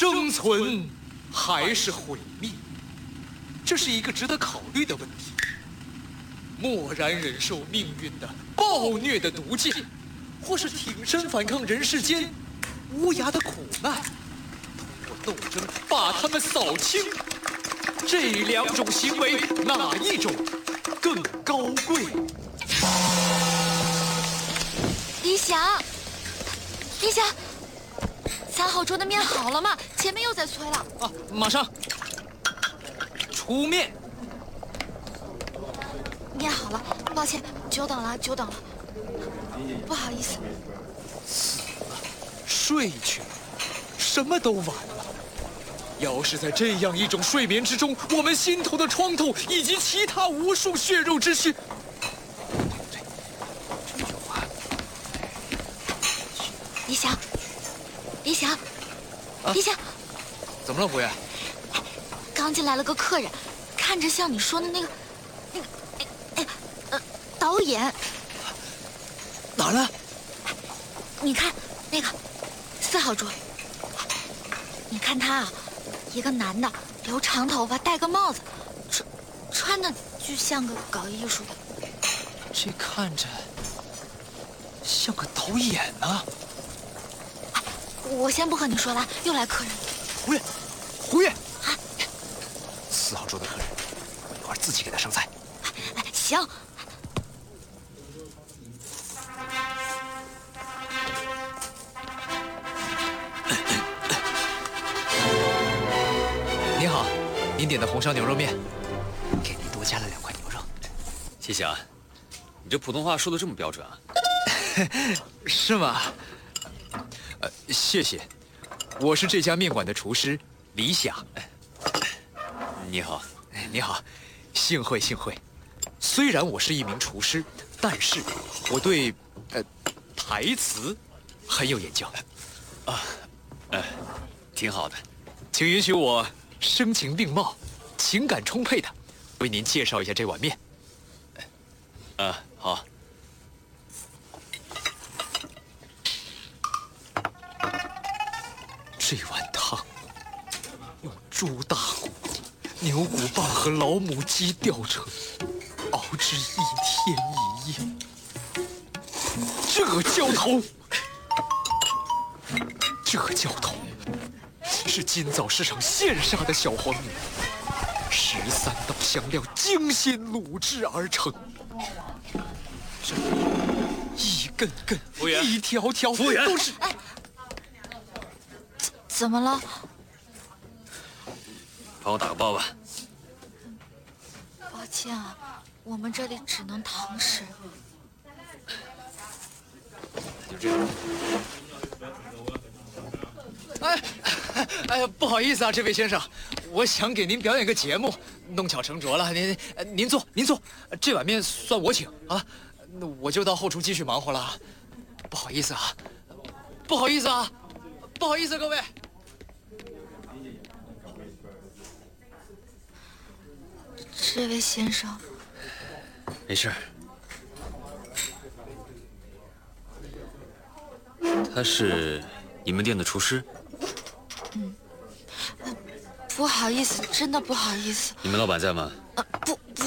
生存还是毁灭？这是一个值得考虑的问题。默然忍受命运的暴虐的毒箭，或是挺身反抗人世间无涯的苦难，通过斗争把他们扫清。这两种行为，哪一种更高贵？ 李想，李想，3号桌的面好了吗？前面又在催了。 啊，马上出面。 面好了，抱歉，久等了，久等了，不好意思。 死了，睡去了，什么都晚了。要是在这样一种睡眠之中，我们心头的创痛以及其他无数血肉之躯，对，这有啊。 李想，李想，李想， 怎么了，胡爷？ 刚进来了个客人，看着像你说的那个导演。 哪儿呢？ 你看那个4号桌，你看他啊，一个男的，留长头发，戴个帽子，穿的就像个搞艺术的。 这看着像个导演呢。 我先不和你说了，又来客人。 胡爷，胡爷，4号桌的客人，我一会儿自己给他上菜。 行。 您好，您点的红烧牛肉面，给您多加了2块牛肉。 谢谢啊，你这普通话说的这么标准啊？ 是吗？谢谢，我是这家面馆的厨师李想。 你好， 你好，幸会幸会。虽然我是一名厨师，但是我对台词很有研究。 挺好的。 请允许我声情并茂、情感充沛的为您介绍一下这碗面。 好。 这碗汤用猪大骨、牛骨棒和老母鸡吊成，熬制1天1夜。这浇头是今早市场现杀的小黄牛，13道香料精心卤制而成。这一根根、 服务员一条条服务员都是。 怎么了？ 帮我打个包吧。 抱歉啊，我们这里只能堂食。 就这样。 哎呀，不好意思啊，这位先生，我想给您表演个节目，弄巧成拙了。您坐，这碗面算我请啊。那我就到后厨继续忙活了。不好意思啊，不好意思啊，不好意思，各位。 这位先生， 没事。他是你们店的厨师？ 不好意思，真的不好意思。 你们老板在吗？ 不。